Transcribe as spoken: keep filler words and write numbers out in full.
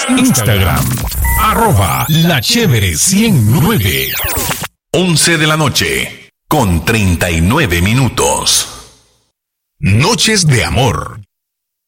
Instagram, arroba La Chévere ciento nueve. once de la noche, con treinta y nueve minutos. Noches de amor,